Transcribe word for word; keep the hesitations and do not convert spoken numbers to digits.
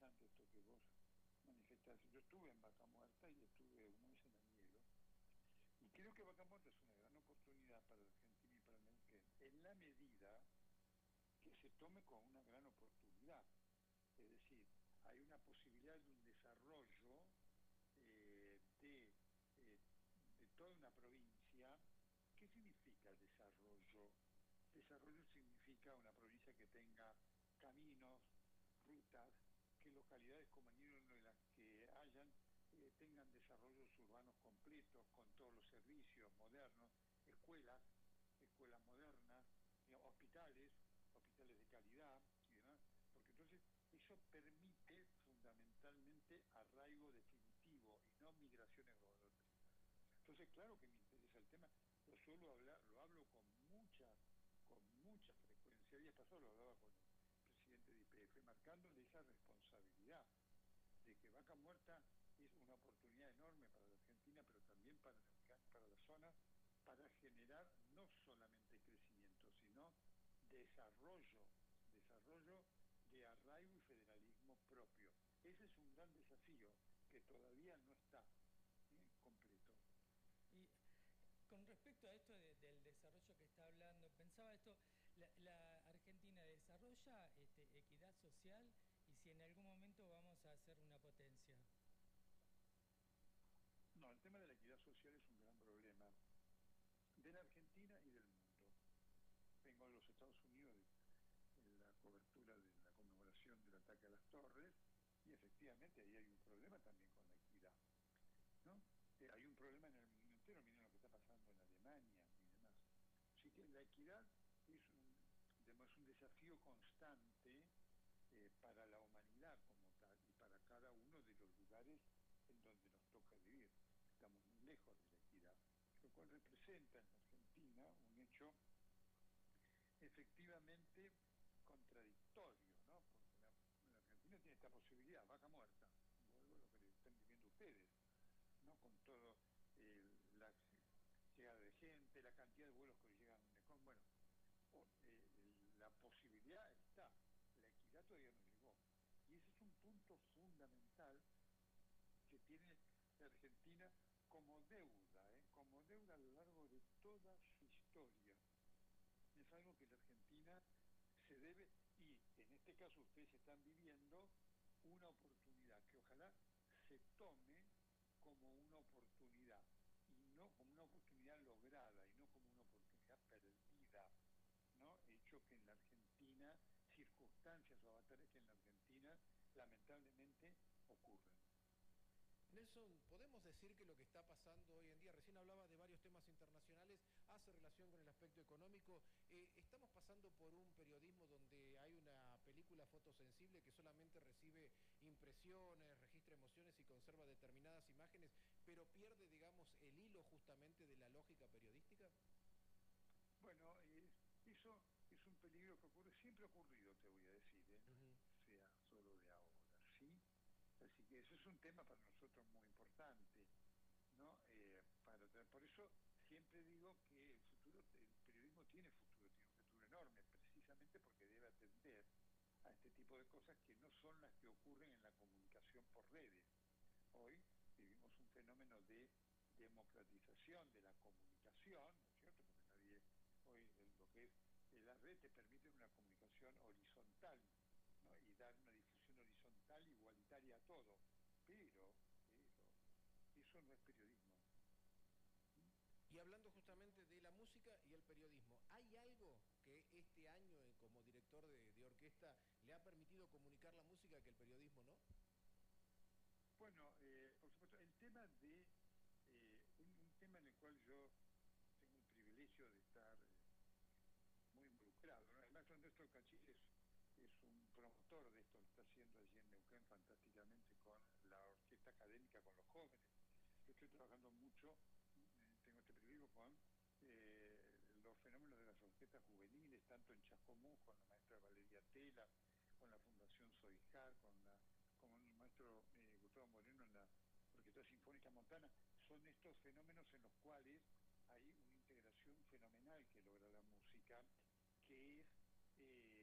interesante esto que vos manifestás. Yo estuve en Vaca Muerta y estuve un mes en Anielo. Y creo que Vaca Muerta es una gran oportunidad para Argentina y para Neuquén, en la medida que se tome como una gran oportunidad. Es decir, hay una posibilidad de un desarrollo eh, de, eh, de toda una provincia. ¿Qué significa el desarrollo? Desarrollo significa una provincia que tenga caminos, rutas, que localidades como Anielo en las que hayan eh, tengan desarrollos urbanos completos con todos los servicios modernos, escuelas, escuelas modernas, digamos, hospitales, hospitales de calidad y demás, porque entonces eso permite fundamentalmente arraigo definitivo y no migraciones voluntarias. Entonces, claro que me interesa el tema, lo suelo hablar, lo hablo con mucha, con mucha frecuencia. El día pasado lo hablaba con el presidente de I P F, marcándole esa responsabilidad de que Vaca Muerta es una oportunidad enorme para la Argentina, pero también para, para la zona, para generar no solamente crecimiento, sino desarrollo, desarrollo de arraigo y federalismo propio. Ese es un gran desafío que todavía no está ¿eh? completo. Y con respecto a esto de, del desarrollo que está hablando, pensaba esto, la, la Argentina desarrolla este, equidad social y si en algún momento vamos a hacer una potencia. No, el tema de la equidad social es un gran problema de la Argentina y del mundo. Vengo a los Estados Unidos de, de la cobertura de la conmemoración del ataque a las torres y efectivamente ahí hay un problema también con la equidad, ¿no? Eh, hay un problema en el mundo entero, miren lo que está pasando en Alemania y demás. Así que la equidad es un, digamos, un desafío constante eh, para la humanidad como tal y para cada uno de los lugares en donde nos toca vivir. Estamos muy lejos de la equidad, lo cual representa en Argentina un hecho efectivamente contradictorio, ¿no? Porque la, la Argentina tiene esta posibilidad, Vaca Muerta, vuelvo a lo que están viviendo ustedes, ¿no? Con todo eh, la llegada de gente, la cantidad de vuelos que llegan, bueno, eh, la posibilidad está, la equidad todavía no llegó. Y ese es un punto fundamental que tiene la Argentina como deuda, ¿eh? como deuda a lo largo de toda su historia. Es algo que la Argentina se debe, y en este caso ustedes están viviendo una oportunidad que ojalá se tome como una oportunidad, y no como una oportunidad lograda, y no como una oportunidad perdida, ¿no? Hecho que en la Argentina, circunstancias o avatares que en la Argentina lamentablemente ocurren. Nelson, ¿podemos decir que lo que está pasando hoy en día, recién hablaba de varios temas internacionales, hace relación con el aspecto económico, eh, estamos pasando por un periodismo donde hay una película fotosensible que solamente recibe impresiones, registra emociones y conserva determinadas imágenes, pero pierde, digamos, el hilo justamente de la lógica periodística? Bueno, eh, eso es un peligro que ocurre, siempre ha ocurrido, te voy a decir, ¿eh? No Uh-huh. es que sea solo de ahora, ¿sí? Así que eso es un tema para nosotros muy importante, ¿no? Eh, para, por eso siempre digo que el futuro, el periodismo tiene futuro, tiene un futuro enorme, precisamente porque debe atender a este tipo de cosas que no son las que ocurren en la comunicación por redes. Hoy vivimos un fenómeno de democratización de la comunicación, ¿no es cierto? Porque nadie, hoy lo que es la red te permite una comunicación horizontal, ¿no? Y dar una difusión horizontal igualitaria a todo, pero, pero eso no es periodismo. Y hablando justamente de la música y el periodismo, ¿hay algo que este año eh, como director de, de orquesta le ha permitido comunicar la música que el periodismo no? Bueno, eh, por supuesto, el tema de, eh, un, un tema en el cual yo tengo el privilegio de estar eh, muy involucrado, ¿no? El maestro Néstor Cachís es, es un promotor de esto, lo está haciendo allí en Neuquén fantásticamente con la orquesta académica, con los jóvenes. Yo estoy trabajando mucho, eh, tengo este privilegio con eh, los fenómenos de las orquestas juveniles, tanto en Chascomús, con la maestra Valeria Tela, con la Fundación Soijar, con la con el maestro eh, Gustavo Moreno en la Orquesta Sinfónica Montana. Son estos fenómenos en los cuales hay una integración fenomenal que logra la música, que es